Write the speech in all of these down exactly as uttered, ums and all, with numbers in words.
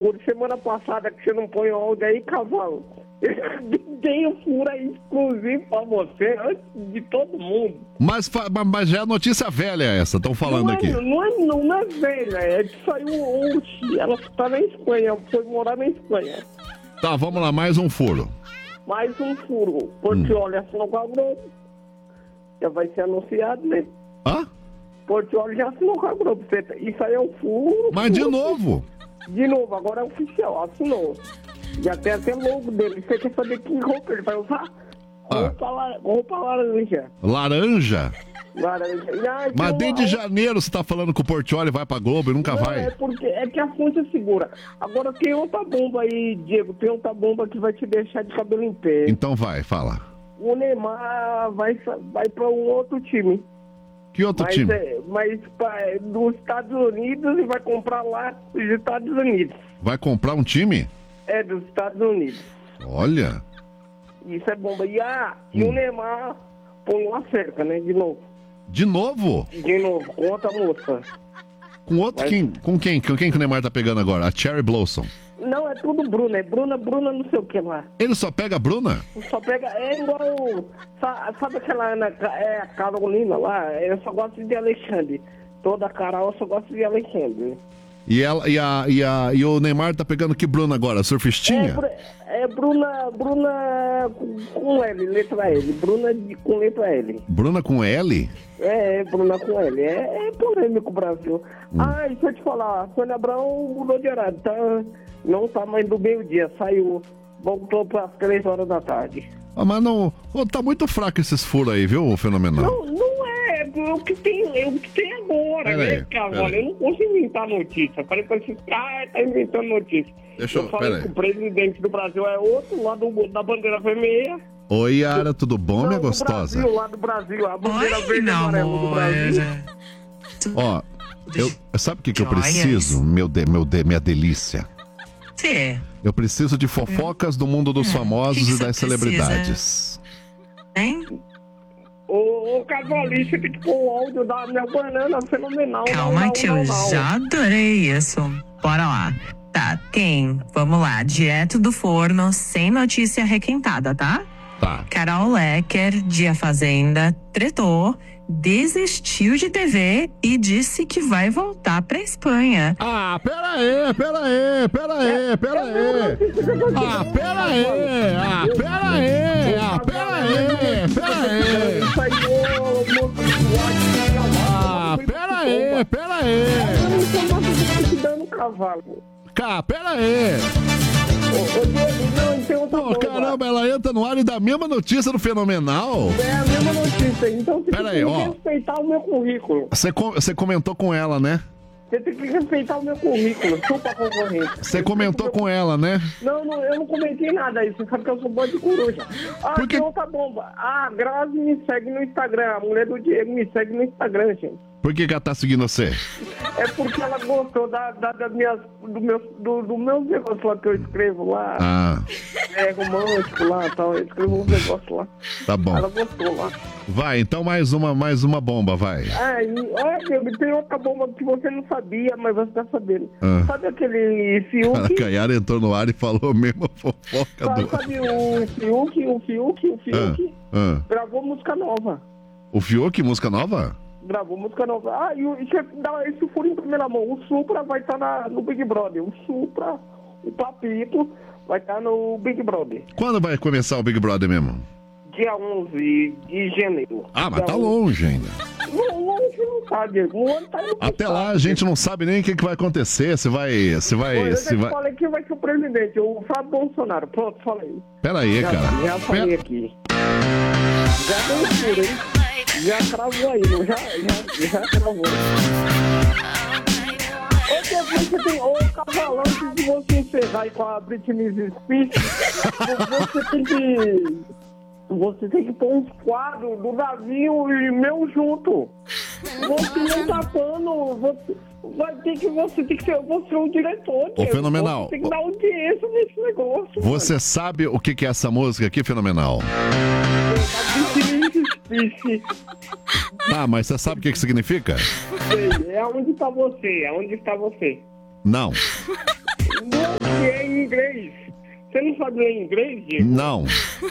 furo. Semana passada que você não põe o áudio aí, cavalo. Tem um furo aí exclusivo pra você, antes de todo mundo. Mas, mas já é notícia velha essa, estão falando não é, aqui. Não é, não é velha, é que saiu ontem. Ela tá na Espanha, foi morar na Espanha. Tá, vamos lá, mais um furo. Mais um furo. Portiolli hum. assinou com a Globo. Já vai ser anunciado, né? Hã? Portiolli já assinou com a Globo. Isso aí é um furo. Mas de novo? De novo, agora é oficial, assinou. Já tem até logo dele. Você quer saber que roupa ele vai usar? Roupa, ah. la... roupa laranja. Laranja? Laranja. Ah, mas desde uma... janeiro você tá falando que o Portiolli vai pra Globo e nunca não, vai. É porque é que a fonte é segura. Agora tem outra bomba aí, Diego. Tem outra bomba que vai te deixar de cabelo em pé. Então vai, fala. O Neymar vai, vai pra um outro time. Que outro mas, time? É, mas pra, dos Estados Unidos e vai comprar lá dos Estados Unidos. Vai comprar um time? É, dos Estados Unidos. Olha. Isso é bomba. E, ah, hum. e o Neymar pulou a cerca, né? De novo. De novo? De novo, com outra moça. Com outro? Mas... Quem, com quem? Com quem que o Neymar tá pegando agora? A Cherry Blossom. Não, é tudo Bruna. É Bruna, Bruna não sei o que lá. Ele só pega a Bruna? Só pega... É igual... Sabe aquela Ana... É a Carolina lá? Eu só gosto de Alexandre. Toda a Carol só gosta de Alexandre. E, ela, e, a, e, a, e o Neymar tá pegando que Bruna agora? Surfistinha? É, é Bruna... Bruna com, com L, letra L. Bruna de, com letra L. Bruna com L? É, é Bruna com L. É, é polêmico o Brasil. Hum. Ah, e deixa eu te falar. A Sônia Abrão mudou de horário. Tá, não tá mais do meio-dia. Saiu. Voltou para as três horas da tarde. Ah, mas não... Oh, tá muito fraco esses furos aí, viu, Fenomenal? Não, não é. É o que tem, é o que tem agora, pera né, Cavalo? Eu não posso inventar notícia. Falei pra esses caras, tá inventando notícia. Deixa eu, eu falei que o presidente do Brasil é outro, lá do, da bandeira vermelha. Oi, Yara, tudo bom, não, minha gostosa? Brasil, lá do Brasil, a bandeira Oi, verde e amarela do Brasil. Ó, eu, sabe o que, que eu preciso, meu de, meu de, minha delícia? Sim. Eu preciso de fofocas do mundo dos famosos e das celebridades. Hein? Ô, ô Cavali, você tem que pôr o áudio da minha banana fenomenal. Calma não, que não, eu não, já adorei isso. Bora lá. Tá, tem. Vamos lá. Direto do forno, sem notícia requentada, tá? Tá. Carol Lecker, de A Fazenda, tretou, desistiu de T V e disse que vai voltar pra Espanha. Ah, pera aí, pera aí, pera aí, pera aí. Ah, pera aí, ah, pera aí, ah, pera aí, pera aí. Ah, pera aí, pera aí. Cá, pera aí. Pô, caramba, ela entra no ar e dá a mesma notícia do Fenomenal? É a mesma notícia, então você pera tem aí, que ó. respeitar o meu currículo. Você, com, você comentou com ela, né? Você tem que respeitar o meu currículo, chupa concorrente. Você comentou com ela, né? Não, não, eu não comentei nada aí, você sabe que eu sou bom de coruja. Ah, Porque... tem outra bomba. Ah, a Grazi me segue no Instagram, a mulher do Diego me segue no Instagram, gente. Por que que ela tá seguindo você? É porque ela gostou da, da, das minhas, do meu, do, do meu negócio lá que eu escrevo lá. Ah. É romântico lá e tal, eu escrevo uns negócios lá. Tá bom. Ela gostou lá. Vai, então mais uma, mais uma bomba, vai. Ah, e olha, tem outra bomba que você não sabia, mas você tá sabendo. Ah. Sabe aquele Fiuk? A Caiara entrou no ar e falou a mesma fofoca sabe, do... Sabe o Fiuk, o Fiuk, o Fiuk? Ah. Ah. Gravou música nova. O Fiuk, música nova? Gravou música nova. Ah, e, e se for em primeira mão, o Supra vai estar tá no Big Brother. O Supra, o Papito, vai estar tá no Big Brother. Quando vai começar o Big Brother mesmo? Dia onze de janeiro. Ah, mas Dia tá onze. longe ainda. Não, longe não tá, Diego. O ano tá indo Até pro lá saco. a gente não sabe nem o que, que vai acontecer, se vai... Se vai, Olha, se eu vai... falei que vai ser o presidente, o Fábio Bolsonaro. Pronto, falei. Pera aí, já, cara. Já falei Pera... aqui. Já deu escuro, hein? Já travou aí, não? Já, já, já travou. Ô, depois você tem... Ô, Cavalão, antes de você encerrar aí com a Britney Spears, você tem que... Você tem que pôr uns quadros do Davinho e meu junto. Você não tá pano, você... Vai ter que, você tem que ser você o diretor. Ô, Fenomenal. Você tem que dar audiência nesse negócio. Você mano. Sabe o que, que é essa música aqui, Fenomenal? Ah, mas você sabe o que, que significa? Sei, é onde está você, é onde está você. Não. Não. Você não sabe ler inglês, Diego? Não.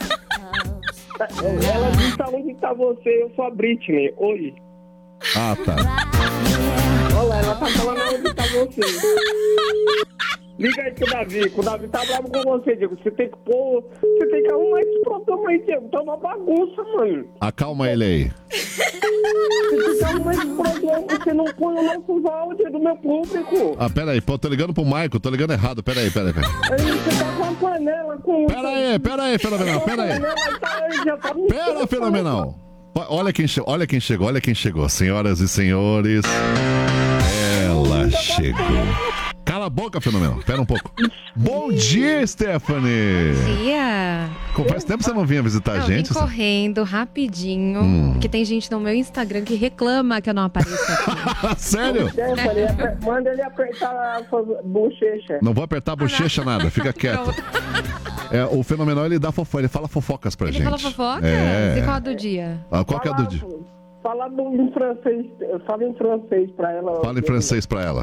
Ela disse aonde tá você, eu sou a Britney. Oi. Ah, tá. Olha lá, ela tá falando aonde tá você. Liga aí com o Davi, que o Davi tá bravo com você, Diego. Você tem que pôr. Você tem que arrumar esse problema aí, Diego. Tá uma bagunça, mano. Acalma ele aí. Você tem que arrumar esse problema. Você não põe o nosso áudio do meu público. Ah, pera aí, pô, tô ligando pro Maico, tô ligando errado. Pera aí, pera aí, pera aí. Aí você tá com a panela com. Pera aí, pera aí, fenomenal, pera aí. Pera, fenomenal. Olha quem, che... olha quem chegou, olha quem chegou. Senhoras e senhores, ela chegou. Cala a boca, fenomenal. Pera um pouco. Bom dia, Stephanie. Bom dia. Faz tempo que você não vinha visitar não, a gente? Eu vim correndo, rapidinho, hum. porque tem gente no meu Instagram que reclama que eu não apareço aqui. Sério? Stephanie, manda ele apertar a sua bochecha. Não vou apertar a bochecha nada, fica quieto. É, o fenomenal, ele dá fofoca, ele fala fofocas pra ele gente. Ele fala fofoca? É. E qual é do dia? Ah, qual que é do dia? Fala em francês, fala em francês pra ela. Fala em francês pra ela.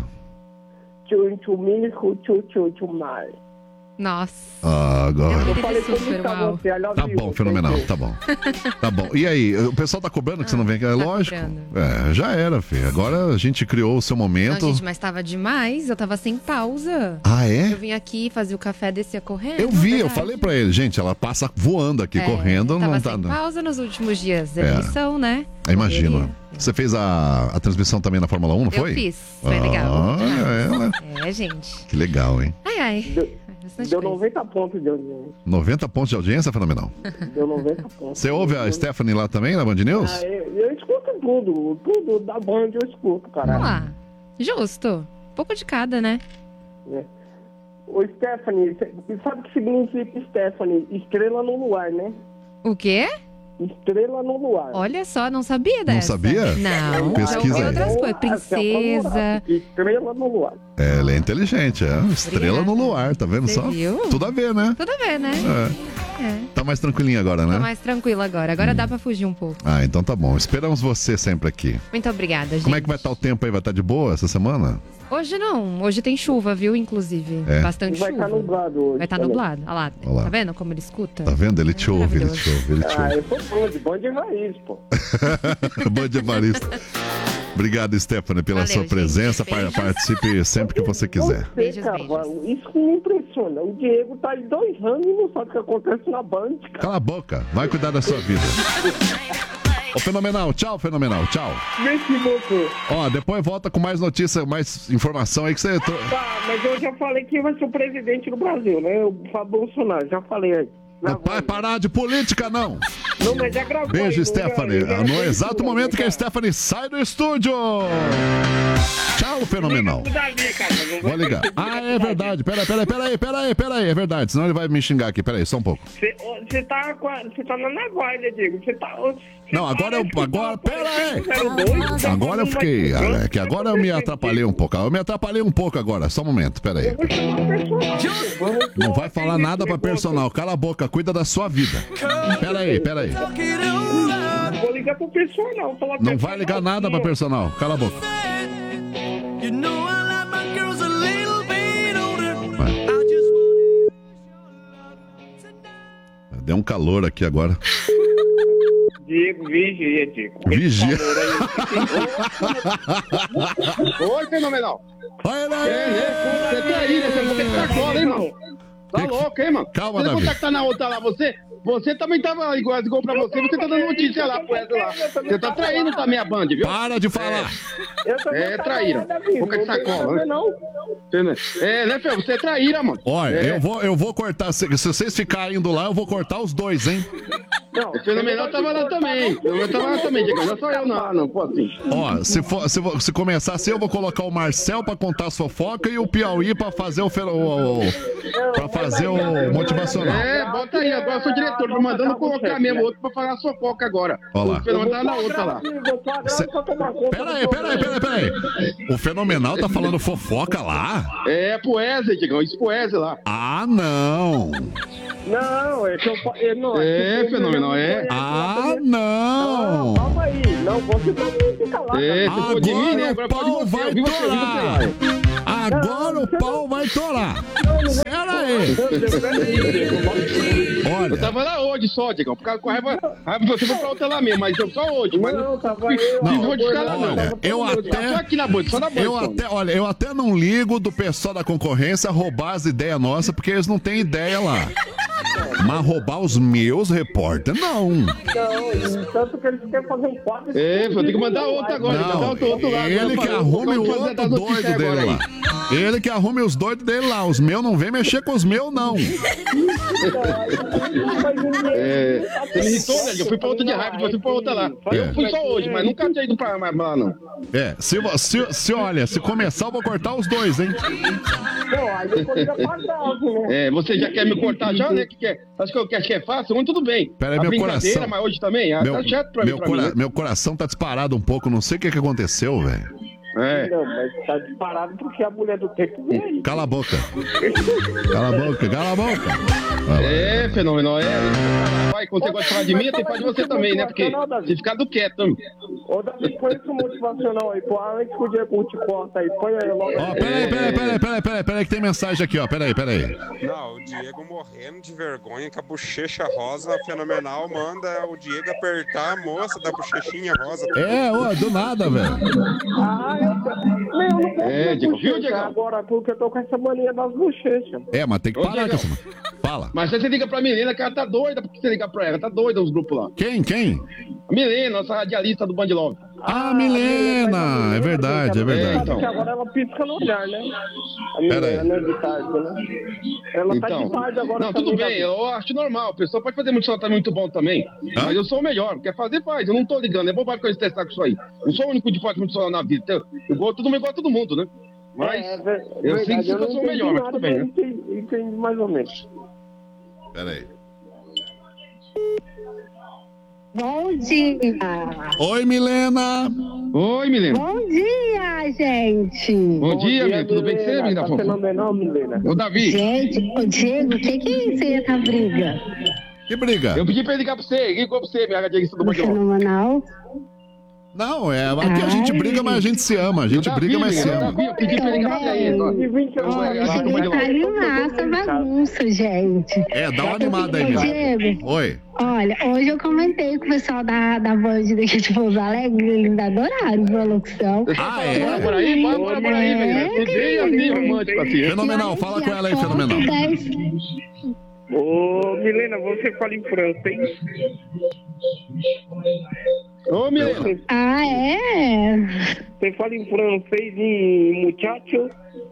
Nossa. Ah, agora. Eu falei super mal. Você, tá bom, fenomenal, tá bom. Tá bom. E aí, o pessoal tá cobrando que você não vem aqui? É lógico. É, já era, filho. Agora a gente criou o seu momento. Não, gente, mas tava demais. Eu tava sem pausa. Ah, é? Eu vim aqui, fazia o café, descia correndo. Eu vi, eu falei pra ele, gente, ela passa voando aqui, é, correndo. Tava não sem tá... pausa nos últimos dias da eleição, é. né? Eu imagino. Você fez a, a transmissão também na Fórmula um, não foi? Eu fiz, foi ah, legal. É, é, gente. Que legal, hein? Ai, ai. Deu, deu noventa pontos de audiência. noventa pontos de audiência, fenomenal? Deu noventa pontos. Você ouve a Stephanie lá também, na Band News? Ah, eu, eu escuto tudo, tudo da Band eu escuto, caralho. Ah, justo. Um pouco de cada, né? É. Ô, Stephanie, sabe o que significa Stephanie? Estrela no luar, né? O quê? Estrela no luar. Olha só, não sabia dessa. Não sabia? Não, pesquisa aí. Outras coisas, princesa. Estrela no luar. É, ela é inteligente, é. Estrela Obrigada. no luar, tá vendo Você só? Viu? Tudo a ver, né? Tudo a ver, né? É. É. Tá mais tranquilinha agora, né? Tô mais tranquila agora. Agora hum. dá pra fugir um pouco. Ah, então tá bom. Esperamos você sempre aqui. Muito obrigada, gente. Como é que vai estar o tempo aí? Vai estar de boa essa semana? Hoje não. Hoje tem chuva, viu? Inclusive. É. Bastante vai chuva. Vai estar nublado hoje. Vai estar também. nublado. Olha lá. Olha lá. Tá vendo como ele escuta? Tá vendo? Ele te ouve, ele te ouve, ele te ouve. Ah, eu sou bom de bom de raiz, pô. Bom de marista. Obrigado, Stephanie, pela Valeu, sua gente. presença. Beijos. Participe sempre que você quiser. Você, Beijos, cavalo, isso que me impressiona. O Diego tá em dois anos e não sabe o que acontece na Band, cara. Cala a boca, vai cuidar da sua vida. Ô, Fenomenal, tchau, Fenomenal, tchau. Merci beaucoup. Ó, depois volta com mais notícia, mais informação aí que você... Tá, mas eu já falei que vai ser o presidente do Brasil, né? O Fábio Bolsonaro, já falei aí. Não vai parar de política, não. Não, mas já gravou. Beijo, aí, Stephanie. já, já no exato momento que a Stephanie sai do estúdio. Tchau, Fenomenal. Vou ligar. Ah, é verdade. Pera, pera, pera aí, pera aí, pera aí. É verdade, senão ele vai me xingar aqui. Pera aí, só um pouco. Você tá, você tá na navalha, Diego. Você tá... Não, agora eu... Agora, pera aí. Agora eu fiquei... É que agora eu me atrapalhei um pouco. Eu me atrapalhei um pouco agora. Só um momento, pera aí. Não vai falar nada pra personal. Cala a boca, cuida da sua vida. Pera aí, pera aí. Vou ligar pro personal. Não vai ligar nada pra personal. Cala a boca. Deu um calor aqui agora. Diego, vigia, Diego. Vigia. Oi, Fenomenal. Olha aí. Você tá aí, né? Você tá cola, hein, mano? Tá louco, hein, mano? Calma, Davi. Davi. Você tá na outra lá, você... Você também tava igual, igual pra você, você tá dando notícia lá pro Ed lá. Você tá traindo também a Band, viu? Para de falar. É, é traíra. Boca de sacola, né? É, né, Fê? Você é traíra, mano. Olha, é. eu, vou, eu vou cortar. Se, se vocês ficarem indo lá, eu vou cortar os dois, hein? Não, o Fenomenal tava lá também. O Fenomenal tava lá também, Diego. Não sou eu, não. Não, pô, assim. Ó, se, for, se, se começar assim, eu vou colocar o Marcel pra contar as fofocas e o Piauí pra fazer o... o, o pra fazer o motivacional. É, bota aí. Agora eu sou diretor. Tô mandando colocar mesmo outro pra falar a fofoca agora. Olha lá. O Fenomenal tá na outra lá. Cê... Pera aí, pera aí, pera aí, pera aí. O Fenomenal tá falando fofoca lá? É, pro Wesley, Diego. Isso pro Wesley lá. Ah, não. Não, é que eu... eu não, é, é Fenomenal, é. Ah, não. Não, calma aí. Não, você também fica lá. É, agora for de mim, né? Agora o pau pode você, vai você, torar. você, você, Agora não, o pau não... vai torar. Pera aí. Olha. Eu tava lá hoje só, Diegão. Por causa com raiva, raiva você foi pra outra lá mesmo, mas eu só hoje. Mas Não, tava fui- eu, não, eu vou de cara, não. Olha, eu até. Só aqui na Band, só na Band. Eu só. até, olha, eu até não ligo do pessoal da concorrência roubar as ideias nossas, porque eles não têm ideia lá. Mas roubar os meus repórter, não. Não, e tanto que eles querem fazer um quadro. É, vou ter que mandar outro agora. mandar Não, outro, outro lado. ele Eu que falo, arrume eu o vou fazer outro das notícias doido dele agora lá. aí. Ele que arrume os doidos dele lá. Os meus não vem mexer com os meus, não. É, você me irritou, né? Eu fui pra outra de raiva, você foi pra outra lá. É. Eu fui só hoje, mas nunca tinha ido pra mais lá, não. É, se, vo- se, se olha, se começar, eu vou cortar os dois, hein? Não, aí depois já pagava, né? É, você já quer me cortar já, né? Que quer, acho que eu quero que é fácil, mas tudo bem. Pera aí, A meu brincadeira, coração. mas hoje também, ah, Meu, tá chato pra meu, mim, pra cora- mim. né? meu coração tá disparado um pouco, não sei o que, que aconteceu, velho. É. Não, mas tá disparado porque a mulher do tempo veio aí. Cala a boca. Cala a boca, cala a boca. Vai lá. É, fenômeno, é. Vai, quando você gosta de falar de mim, tem que falar de você também, né? Porque você fica do quieto também. Ô, Davi, põe esse motivacional aí, pô. Antes que o Diego te corta aí, põe aí logo. Ó, peraí, peraí, peraí, peraí, peraí, peraí, que tem mensagem aqui, ó. Peraí, peraí. Não, o Diego morrendo de vergonha com a bochecha rosa fenomenal manda o Diego apertar a moça da bochechinha rosa. É, ó, do nada, velho. Ah, eu, meu, eu não posso É, ver Diego, bochecha viu, Diego? agora, porque eu tô com essa mania das bochechas. É, mas tem que Ô, parar com Diegão. essa. Fala. Mas você liga pra Milena, que ela tá doida, porque você liga pra ela, tá doida os grupos lá. Quem, quem? A Milena, nossa radialista do Band Love. Ah, Milena! É verdade, é É, verdade. então. Porque agora ela pisca no olhar, né? A Pera aí. Milena, né, de tarde, né? Ela tá de tarde agora. Não, tudo também, bem, Davi. eu acho normal. A pessoa pode fazer muito tá muito bom também. Hã? Mas eu sou o melhor. Quer fazer, faz. Eu não tô ligando. É bobagem que eu estressar com isso aí. Eu sou o único de forte muito na vida. Eu, eu gosto todo mundo igual a todo mundo, né? Mas É, é ver- eu sei verdade, que eu não sou o entendi melhor, mas nada, tudo bem, né? entendi, entendi mais ou menos. Peraí. Bom dia! Oi, Milena! Oi, Milena. Bom dia, gente! Bom, dia, Milena. Tudo bem com você, menina Tá fofa? fenomenal, Milena. Ô, Davi, Gente, ô Diego, o que, que é isso aí, essa briga? Que briga? eu pedi pra ele ligar pra você. Ligou pra você, minha radialista do Do Band Love. fenomenal? Não, é. Aqui a gente briga, mas a gente se ama. A gente Davi, briga, mas se Milena, ama. Davi, eu pedi pra ele ligar pra ele. ó. De vinte anos, Eu- Ó, eu- eu eu- cheguei eu- pra animar essa bagunça, gente. É, dá uma animada aí, Ô, Milena. Diego, Oi. olha, hoje eu comentei com o pessoal da, da Band daqui de Pouso Alegre, eles adoraram sua locução. Ah, Bora é? por aí, bora, bora por aí, É, menina. Você veio assim, romântico assim. né? Fenomenal, fala com ela aí, E a fenomenal. top dez Ô, Milena, você fala em francês? Ô, Milena. Ah, é? Você fala em francês em muchacho?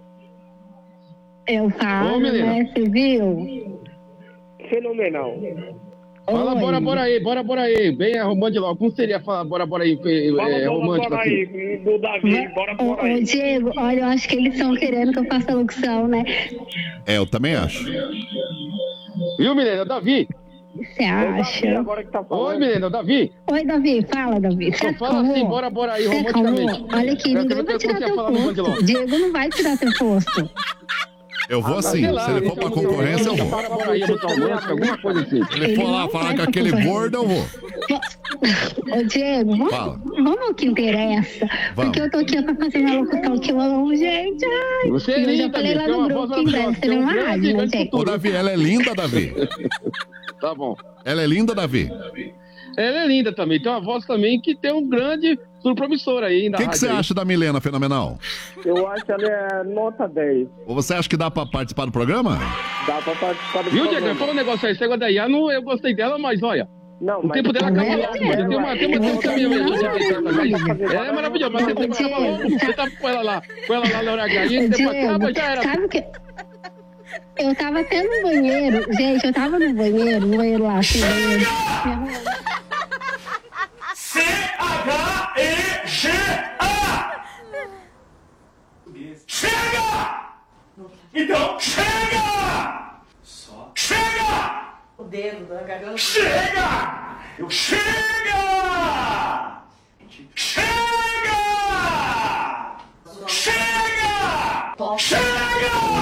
Eu falo, Ô, menina. né? Você viu? Fenomenal. Fala, Oi. bora, bora aí, bora, bora aí. Bem romântico logo. Como seria falar bora, bora aí, Fala, é, bora, romântico bora assim? aí, do Davi, bora, Ô, bora ô, aí. Diego, olha, eu acho que eles estão querendo que eu faça a locução, né? É, eu também acho. Viu, Milena? Davi? Você Ô, Davi, acha? agora que tá falando. Oi, Milena, Davi? Oi, Davi, fala, Davi. Você Então fala assim, bora, bora aí, Você romanticamente. acalmou? Olha aqui, Eu ninguém quero vai ver tirar você teu falar no Band posto. Love. Diego não vai tirar teu posto. Eu vou sim. Sei lá, Se ele for pra então, concorrência, eu vou. Bora, bora aí, música romântica, alguma coisa assim. Se ele for lá falar com aquele gordo, eu vou. Ô, Diego, vamos, Fala. vamos ao que interessa. Vamos. Porque eu tô aqui pra fazer minha locução que eu amo, gente. Ai, Você é eu já linda, falei Davi, lá tem no uma grupo voz que em breve maravilhosa, seria tem um uma grande, rádio, né, grande gente? Ô, Davi, ela é linda, Davi. Tá bom. Ela é linda, Davi. Ela é linda também, tem uma voz também que tem um grande futuro promissor aí. O que que você acha da Milena Fenomenal? Eu acho que ela é nota dez. Ou você acha que dá pra participar do programa? Dá pra participar do Viu, Diego? programa. Fala um negócio aí, você gosta da Iana, eu gostei dela, mas olha, Não, o tempo dela acabou logo, mas tem uma, tem uma Não, música minha mesmo. não, Ela é maravilhosa, mas tem tempo acaba logo. Você tá com ela lá, com ela lá na hora H, e Ô, depois Diego, acaba, já era. sabe o que... Eu tava até no banheiro, gente, eu tava no banheiro, no banheiro lá, assim, banheiro. Me arrumando. C H E G A! Chega! Então, chega! Só. Chega! O dedo da garganta. Chega! Eu chega! Chega! Chega! Chega!